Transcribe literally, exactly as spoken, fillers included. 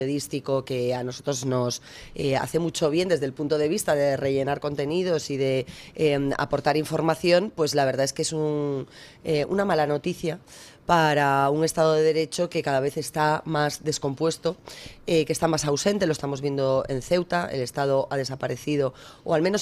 periodístico que a nosotros nos eh, hace mucho bien desde el punto de vista de rellenar contenidos y de eh, aportar información, pues la verdad es que es un, eh, una mala noticia para un Estado de Derecho que cada vez está más descompuesto, eh, que está más ausente, lo estamos viendo en Ceuta, el Estado ha desaparecido, o al menos